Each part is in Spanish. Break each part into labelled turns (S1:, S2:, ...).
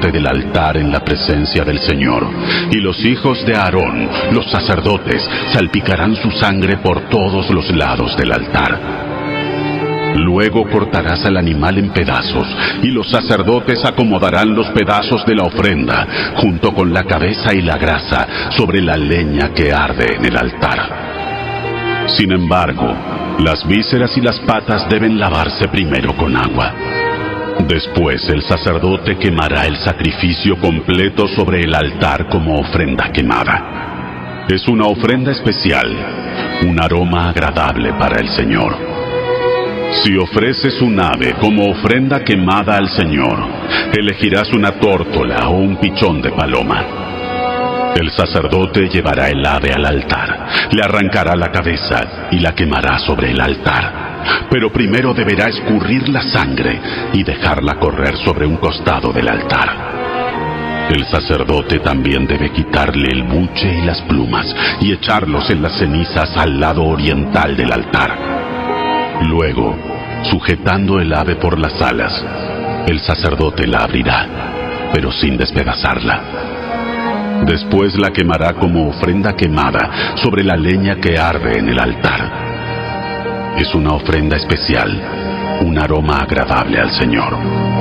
S1: norte del altar en la presencia del Señor, y los hijos de Aarón, los sacerdotes, salpicarán su sangre por todos los lados del altar. Luego cortarás al animal en pedazos, y los sacerdotes acomodarán los pedazos de la ofrenda, junto con la cabeza y la grasa, sobre la leña que arde en el altar. Sin embargo, las vísceras y las patas deben lavarse primero con agua. Después el sacerdote quemará el sacrificio completo sobre el altar como ofrenda quemada. Es una ofrenda especial, un aroma agradable para el Señor. Si ofreces un ave como ofrenda quemada al Señor, elegirás una tórtola o un pichón de paloma. El sacerdote llevará el ave al altar, le arrancará la cabeza y la quemará sobre el altar. Pero primero deberá escurrir la sangre y dejarla correr sobre un costado del altar. El sacerdote también debe quitarle el buche y las plumas y echarlos en las cenizas al lado oriental del altar. Luego, sujetando el ave por las alas, el sacerdote la abrirá, pero sin despedazarla. Después la quemará como ofrenda quemada sobre la leña que arde en el altar. Es una ofrenda especial, un aroma agradable al Señor.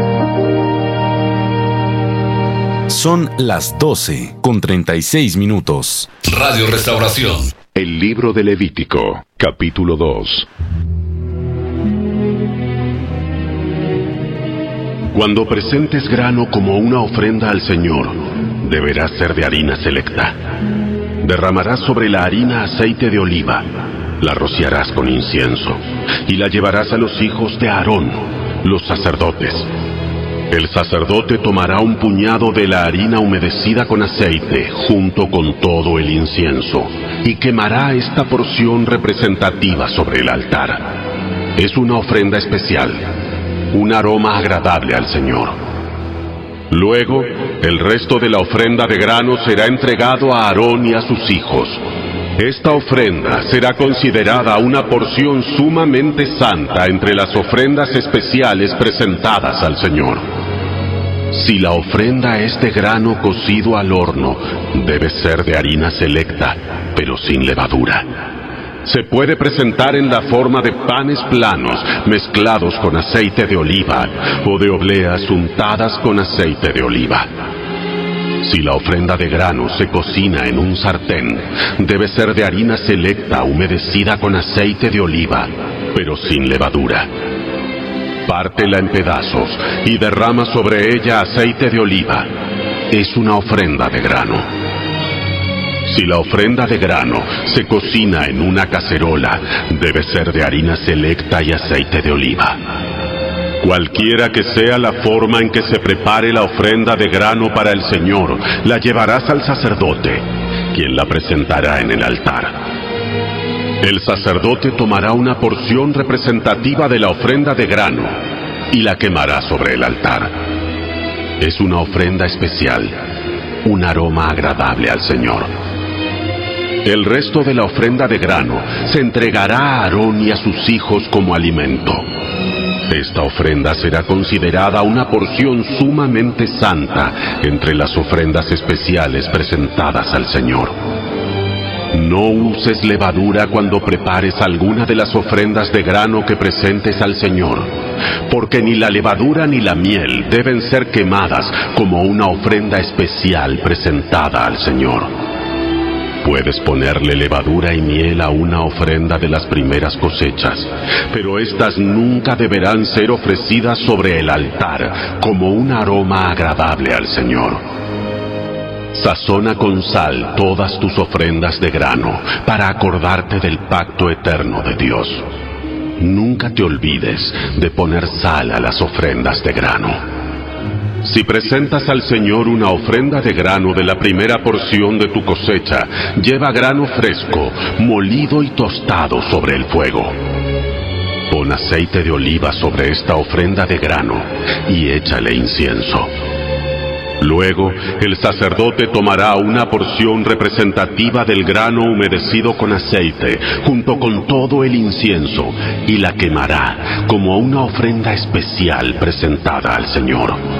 S2: Son las 12:36.
S3: Radio Restauración.
S1: El libro de Levítico, capítulo 2. Cuando presentes grano como una ofrenda al Señor, deberá ser de harina selecta. Derramarás sobre la harina aceite de oliva, la rociarás con incienso, y la llevarás a los hijos de Aarón, los sacerdotes. El sacerdote tomará un puñado de la harina humedecida con aceite, junto con todo el incienso, y quemará esta porción representativa sobre el altar. Es una ofrenda especial, un aroma agradable al Señor. Luego, el resto de la ofrenda de grano será entregado a Aarón y a sus hijos. Esta ofrenda será considerada una porción sumamente santa entre las ofrendas especiales presentadas al Señor. Si la ofrenda es de grano cocido al horno, debe ser de harina selecta, pero sin levadura. Se puede presentar en la forma de panes planos mezclados con aceite de oliva o de obleas untadas con aceite de oliva. Si la ofrenda de grano se cocina en un sartén, debe ser de harina selecta humedecida con aceite de oliva, pero sin levadura. Pártela en pedazos y derrama sobre ella aceite de oliva. Es una ofrenda de grano. Si la ofrenda de grano se cocina en una cacerola, debe ser de harina selecta y aceite de oliva. Cualquiera que sea la forma en que se prepare la ofrenda de grano para el Señor, la llevarás al sacerdote, quien la presentará en el altar. El sacerdote tomará una porción representativa de la ofrenda de grano y la quemará sobre el altar. Es una ofrenda especial, un aroma agradable al Señor. El resto de la ofrenda de grano se entregará a Aarón y a sus hijos como alimento. Esta ofrenda será considerada una porción sumamente santa entre las ofrendas especiales presentadas al Señor. No uses levadura cuando prepares alguna de las ofrendas de grano que presentes al Señor, porque ni la levadura ni la miel deben ser quemadas como una ofrenda especial presentada al Señor. Puedes ponerle levadura y miel a una ofrenda de las primeras cosechas, pero estas nunca deberán ser ofrecidas sobre el altar como un aroma agradable al Señor. Sazona con sal todas tus ofrendas de grano para acordarte del pacto eterno de Dios. Nunca te olvides de poner sal a las ofrendas de grano. Si presentas al Señor una ofrenda de grano de la primera porción de tu cosecha, lleva grano fresco, molido y tostado sobre el fuego. Pon aceite de oliva sobre esta ofrenda de grano y échale incienso. Luego, el sacerdote tomará una porción representativa del grano humedecido con aceite, junto con todo el incienso, y la quemará como una ofrenda especial presentada al Señor.